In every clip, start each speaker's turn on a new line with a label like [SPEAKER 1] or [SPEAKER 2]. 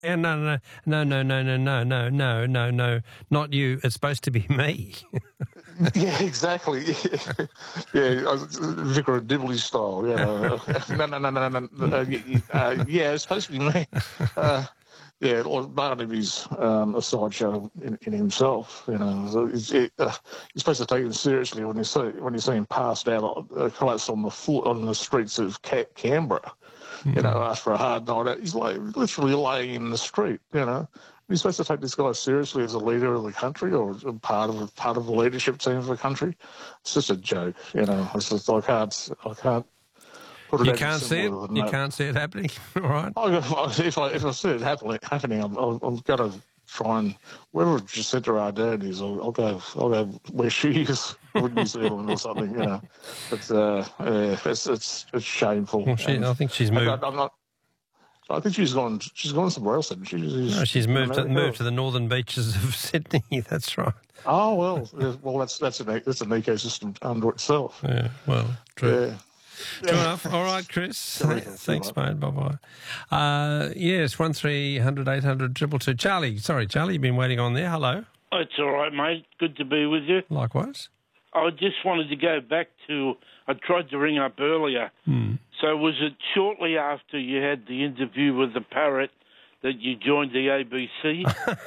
[SPEAKER 1] Yeah, no, not you. It's supposed to be me.
[SPEAKER 2] Yeah, exactly. Yeah, Vicar of Dibley style. You know, no. Yeah, it's supposed to be me. Yeah, well, Barnaby's a sideshow in himself. You know, so you're supposed to take him seriously when you see him passed out, collapsed on the streets of Canberra. You know, after a hard night out, he's literally laying in the street. You know, you're supposed to take this guy seriously as a leader of the country or part of the leadership team of the country. It's just a joke. You know, it's just I can't put it.
[SPEAKER 1] You can't see it. You can't see it happening. All right.
[SPEAKER 2] If I see it happening, I'm going to try and wherever Jacinta Ardern is, I'll go where she is, in New Zealand or something. You know, it's shameful.
[SPEAKER 1] Well, I think she's moved.
[SPEAKER 2] I think she's gone somewhere else.
[SPEAKER 1] She's moved to the northern beaches of Sydney. That's right.
[SPEAKER 2] Oh well, that's an ecosystem unto itself.
[SPEAKER 1] Yeah. Well, true.
[SPEAKER 2] Yeah.
[SPEAKER 1] True enough. All right, Chris. Thanks, mate. Bye-bye. Yes, 1300 800 222. Charlie, you've been waiting on there. Hello.
[SPEAKER 3] Oh, it's all right, mate. Good to be with you.
[SPEAKER 1] Likewise.
[SPEAKER 3] I just wanted to go back to, I tried to ring up earlier. So was it shortly after you had the interview with the parrot that you joined the ABC?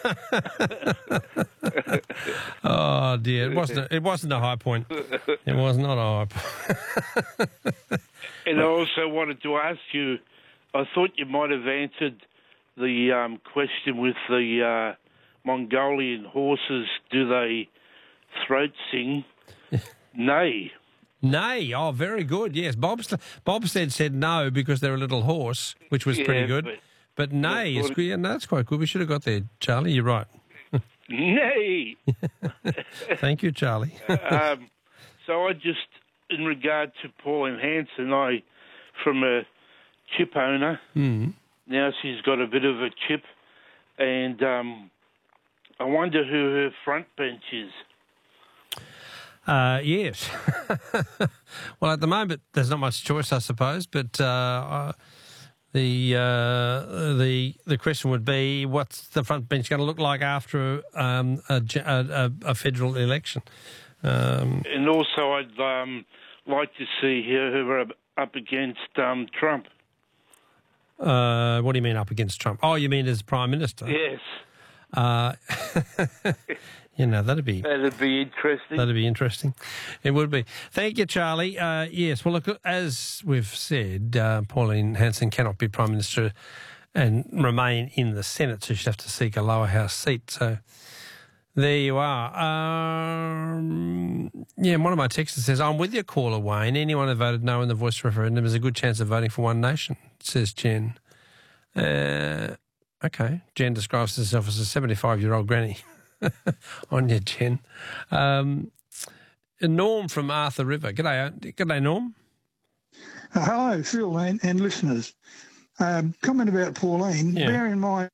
[SPEAKER 1] Oh dear, it wasn't a high point. It was not a high point.
[SPEAKER 3] And I also wanted to ask you, I thought you might have answered the question with the Mongolian horses. Do they throat sing? Nay.
[SPEAKER 1] Nay. Oh, very good. Yes, Bob said no because they're a little hoarse, which was pretty good. But nay is good. Yeah, no, that's quite good. We should have got there, Charlie. You're right.
[SPEAKER 3] Nay.
[SPEAKER 1] Thank you, Charlie.
[SPEAKER 3] So I just, in regard to Pauline Hanson, from a chip owner, now she's got a bit of a chip, and I wonder who her front bench is.
[SPEAKER 1] Yes. Well, at the moment, there's not much choice, I suppose, but the question would be, what's the front bench going to look like after a federal election?
[SPEAKER 3] And also, I'd like to see her up against Trump.
[SPEAKER 1] What do you mean up against Trump? Oh, you mean as Prime Minister?
[SPEAKER 3] Yes.
[SPEAKER 1] That'd be
[SPEAKER 3] interesting.
[SPEAKER 1] That'd be interesting. It would be. Thank you, Charlie. Yes, well, look, as we've said, Pauline Hanson cannot be Prime Minister and remain in the Senate, so she'd have to seek a lower house seat. So there you are. One of my texters says, I'm with your caller, Wayne. Anyone who voted no in the voice referendum has a good chance of voting for One Nation, says Jen. Okay. Jen describes herself as a 75-year-old granny. On you, Jen. Norm from Arthur River. G'day, Norm.
[SPEAKER 4] Hello, Phil and listeners. Comment about Pauline.
[SPEAKER 1] Yeah.
[SPEAKER 4] Bear in mind...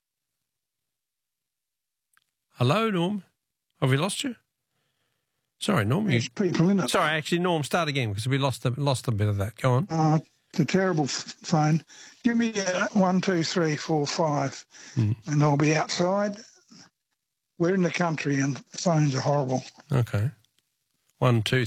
[SPEAKER 1] Hello, Norm. Have we lost you? Sorry, Norm.
[SPEAKER 4] There's people in it.
[SPEAKER 1] Sorry, actually, Norm, start again because we lost a bit of that. Go on.
[SPEAKER 4] It's a terrible phone. Give me 1, 2, 3, 4, 5, and I'll be outside. We're in the country and phones are horrible.
[SPEAKER 1] Okay. 1, 2,